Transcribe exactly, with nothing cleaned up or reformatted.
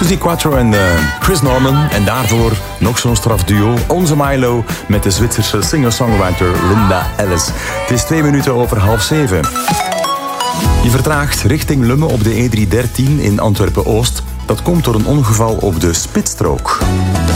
Suzy Quattro en uh, Chris Norman. En daarvoor nog zo'n strafduo, Onze Milo met de Zwitserse singer-songwriter Linda Ellis. Het is twee minuten over half zeven. Je vertraagt richting Lummen op de E driehonderddertien in Antwerpen-Oost. Dat komt door een ongeval op de spitsstrook.